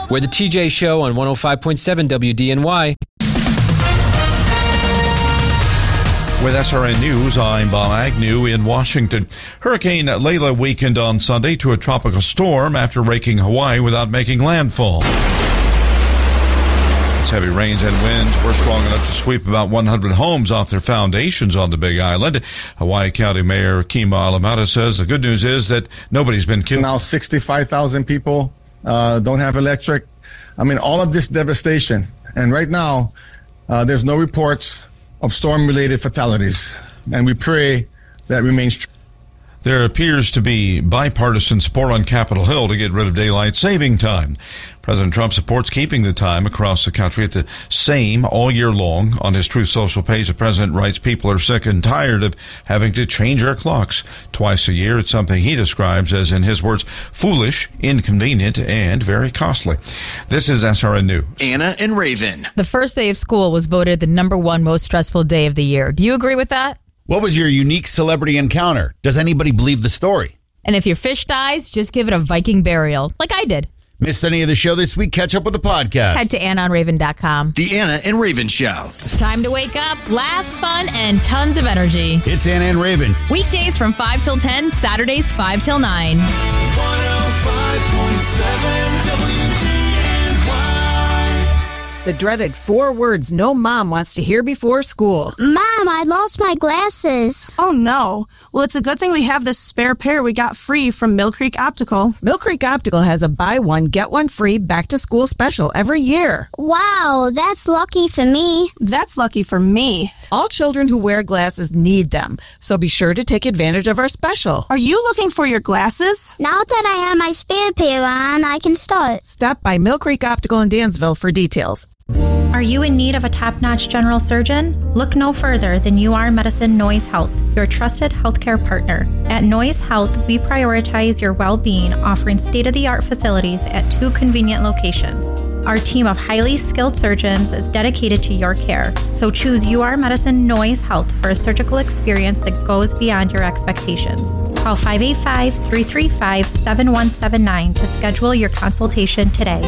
We're the TJ Show on 105.7 WDNY. With SRN News, I'm Bob Agnew in Washington. Hurricane Layla weakened on Sunday to a tropical storm after raking Hawaii without making landfall. Its heavy rains and winds were strong enough to sweep about 100 homes off their foundations on the Big Island. Hawaii County Mayor Kima Alamata says the good news is that nobody's been killed. Now 65,000 people don't have electric. I mean, all of this devastation. And right now, there's no reports of storm-related fatalities, and we pray that remains true. There appears to be bipartisan support on Capitol Hill to get rid of daylight saving time. President Trump supports keeping the time across the country at the same all year long. On his Truth Social page, the president writes people are sick and tired of having to change our clocks twice a year. It's something he describes as, in his words, foolish, inconvenient, and very costly. This is SRN News. Anna and Raven. The first day of school was voted the #1 most stressful day of the year. Do you agree with that? What was your unique celebrity encounter? Does anybody believe the story? And if your fish dies, just give it a Viking burial, like I did. Missed any of the show this week? Catch up with the podcast. Head to AnnaOnRaven.com. The Anna and Raven Show. Time to wake up, laughs, fun, and tons of energy. It's Anna and Raven. Weekdays from 5 till 10, Saturdays 5 till 9. 105.7 WDNY. The dreaded 4 words no mom wants to hear before school. Mom, I lost my glasses. Oh, no. Well, it's a good thing we have this spare pair we got free from Mill Creek Optical. Mill Creek Optical has a buy one, get one free back-to-school special every year. Wow, that's lucky for me. That's lucky for me. All children who wear glasses need them, so be sure to take advantage of our special. Are you looking for your glasses? Now that I have my spare pair on, I can start. Stop by Mill Creek Optical in Dansville for details. Are you in need of a top-notch general surgeon? Look no further than UR Medicine Noyes Health, your trusted healthcare partner. At Noyes Health, we prioritize your well-being, offering state-of-the-art facilities at 2 convenient locations. Our team of highly skilled surgeons is dedicated to your care, so choose UR Medicine Noyes Health for a surgical experience that goes beyond your expectations. Call 585-335-7179 to schedule your consultation today.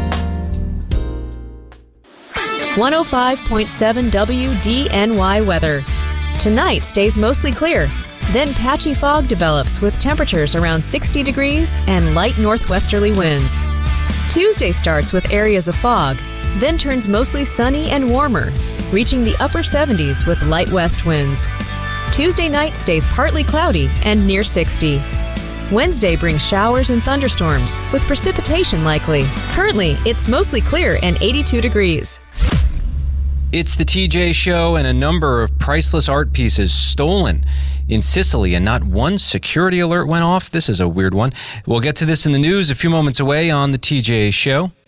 105.7 WDNY weather. Tonight stays mostly clear. Then patchy fog develops with temperatures around 60 degrees and light northwesterly winds. Tuesday starts with areas of fog, then turns mostly sunny and warmer, reaching the upper 70s with light west winds. Tuesday night stays partly cloudy and near 60. Wednesday brings showers and thunderstorms with precipitation likely. Currently, it's mostly clear and 82 degrees. It's the TJ Show, and a number of priceless art pieces stolen in Sicily, and not one security alert went off. This is a weird one. We'll get to this in the news a few moments away on the TJ Show.